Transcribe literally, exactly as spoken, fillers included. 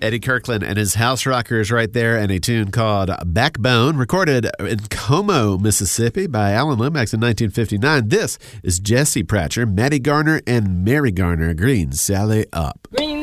Eddie Kirkland and his House Rockers right there, and a tune called Backbone, recorded in Como, Mississippi by Alan Lomax in nineteen fifty-nine. This is Jesse Pratcher, Maddie Garner, and Mary Garner. Green Sally Up. Green